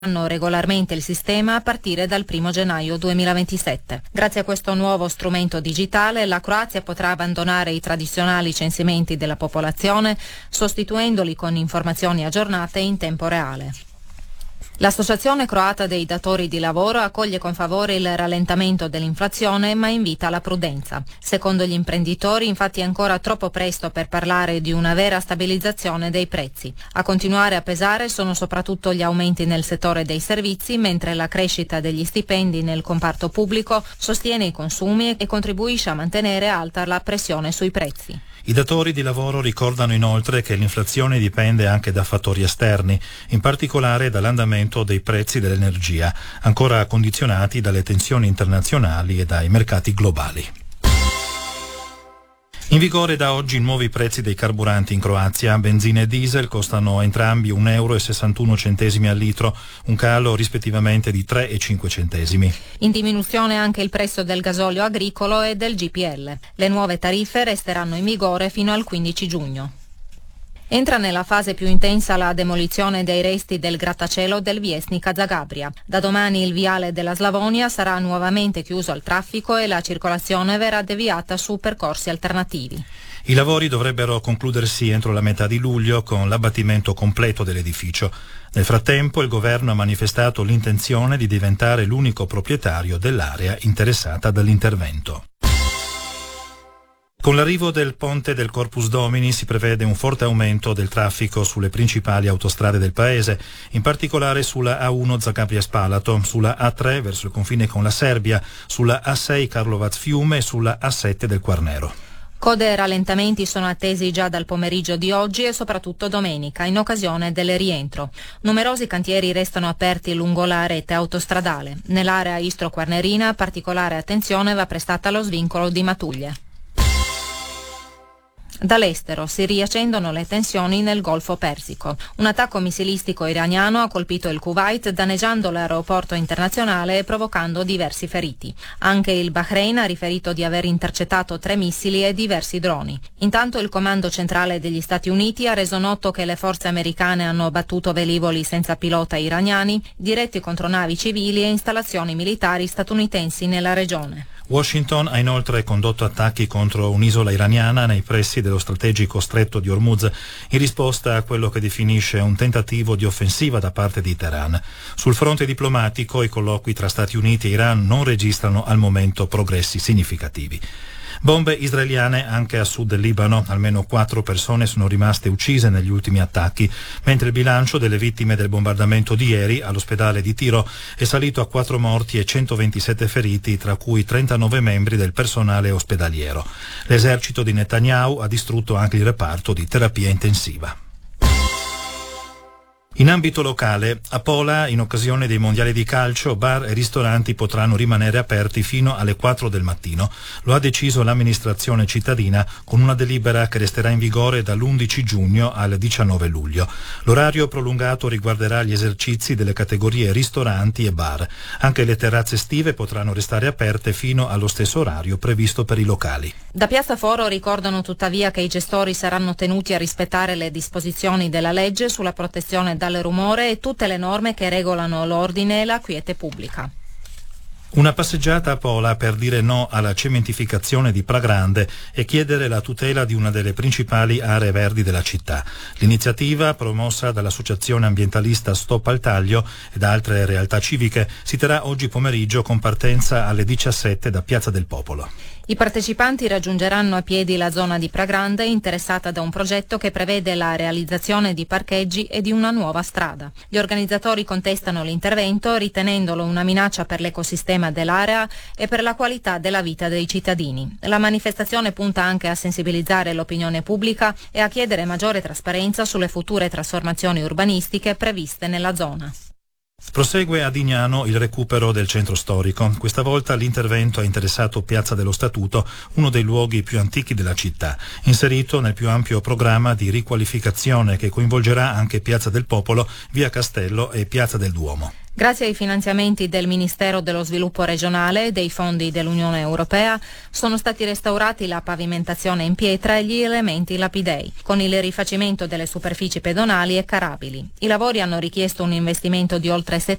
regolarmente il sistema a partire dal 1 gennaio 2027. Grazie a questo nuovo strumento digitale, la Croazia potrà abbandonare i tradizionali censimenti della popolazione, sostituendoli con informazioni aggiornate in tempo reale. L'Associazione croata dei datori di lavoro accoglie con favore il rallentamento dell'inflazione, ma invita alla prudenza. Secondo gli imprenditori, infatti, è ancora troppo presto per parlare di una vera stabilizzazione dei prezzi. A continuare a pesare sono soprattutto gli aumenti nel settore dei servizi, mentre la crescita degli stipendi nel comparto pubblico sostiene i consumi e contribuisce a mantenere alta la pressione sui prezzi. I datori di lavoro ricordano inoltre che l'inflazione dipende anche da fattori esterni, in particolare dall'andamento dei prezzi dell'energia, ancora condizionati dalle tensioni internazionali e dai mercati globali. In vigore da oggi nuovi prezzi dei carburanti in Croazia. Benzina e diesel costano entrambi €1,61 al litro, un calo rispettivamente di 3,5 centesimi. In diminuzione anche il prezzo del gasolio agricolo e del GPL. Le nuove tariffe resteranno in vigore fino al 15 giugno. Entra nella fase più intensa la demolizione dei resti del grattacielo del Viesnica Zagabria. Da domani il viale della Slavonia sarà nuovamente chiuso al traffico e la circolazione verrà deviata su percorsi alternativi. I lavori dovrebbero concludersi entro la metà di luglio con l'abbattimento completo dell'edificio. Nel frattempo il governo ha manifestato l'intenzione di diventare l'unico proprietario dell'area interessata dall'intervento. Con l'arrivo del ponte del Corpus Domini si prevede un forte aumento del traffico sulle principali autostrade del paese, in particolare sulla A1 Zagabria-Spalato, sulla A3 verso il confine con la Serbia, sulla A6 Karlovac-Fiume e sulla A7 del Quarnero. Code e rallentamenti sono attesi già dal pomeriggio di oggi e soprattutto domenica, in occasione del rientro. Numerosi cantieri restano aperti lungo la rete autostradale. Nell'area istro-quarnerina particolare attenzione va prestata allo svincolo di Matuglie. Dall'estero si riaccendono le tensioni nel Golfo Persico. Un attacco missilistico iraniano ha colpito il Kuwait, danneggiando l'aeroporto internazionale e provocando diversi feriti. Anche il Bahrain ha riferito di aver intercettato 3 missili e diversi droni. Intanto il Comando Centrale degli Stati Uniti ha reso noto che le forze americane hanno battuto velivoli senza pilota iraniani diretti contro navi civili e installazioni militari statunitensi nella regione. Washington ha inoltre condotto attacchi contro un'isola iraniana nei pressi dello strategico stretto di Hormuz, in risposta a quello che definisce un tentativo di offensiva da parte di Teheran. Sul fronte diplomatico i colloqui tra Stati Uniti e Iran non registrano al momento progressi significativi. Bombe israeliane anche a sud del Libano, almeno 4 persone sono rimaste uccise negli ultimi attacchi, mentre il bilancio delle vittime del bombardamento di ieri all'ospedale di Tiro è salito a 4 morti e 127 feriti, tra cui 39 membri del personale ospedaliero. L'esercito di Netanyahu ha distrutto anche il reparto di terapia intensiva. In ambito locale, a Pola, in occasione dei mondiali di calcio, bar e ristoranti potranno rimanere aperti fino alle 4 del mattino. Lo ha deciso l'amministrazione cittadina con una delibera che resterà in vigore dall'11 giugno al 19 luglio. L'orario prolungato riguarderà gli esercizi delle categorie ristoranti e bar. Anche le terrazze estive potranno restare aperte fino allo stesso orario previsto per i locali. Da Piazza Foro ricordano tuttavia che i gestori saranno tenuti a rispettare le disposizioni della legge sulla protezione dal rumore e tutte le norme che regolano l'ordine e la quiete pubblica. Una passeggiata a Pola per dire no alla cementificazione di Pragrande e chiedere la tutela di una delle principali aree verdi della città. L'iniziativa, promossa dall'associazione ambientalista Stop al Taglio e da altre realtà civiche, si terrà oggi pomeriggio con partenza alle 17 da Piazza del Popolo. I partecipanti raggiungeranno a piedi la zona di Pragrande, interessata da un progetto che prevede la realizzazione di parcheggi e di una nuova strada. Gli organizzatori contestano l'intervento, ritenendolo una minaccia per l'ecosistema dell'area e per la qualità della vita dei cittadini. La manifestazione punta anche a sensibilizzare l'opinione pubblica e a chiedere maggiore trasparenza sulle future trasformazioni urbanistiche previste nella zona. Prosegue a Dignano il recupero del centro storico. Questa volta l'intervento ha interessato Piazza dello Statuto, uno dei luoghi più antichi della città, inserito nel più ampio programma di riqualificazione che coinvolgerà anche Piazza del Popolo, Via Castello e Piazza del Duomo. Grazie ai finanziamenti del Ministero dello Sviluppo Regionale e dei fondi dell'Unione Europea sono stati restaurati la pavimentazione in pietra e gli elementi lapidei, con il rifacimento delle superfici pedonali e carabili. I lavori hanno richiesto un investimento di oltre